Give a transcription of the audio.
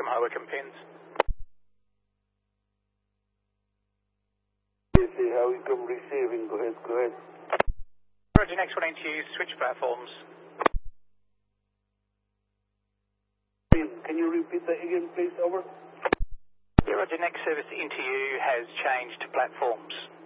from Highway Pins. How you come receiving? Go ahead. Roger, next one into you, switch platforms. Can you repeat that again, please? Over. Yeah, Roger, next service into you has changed platforms.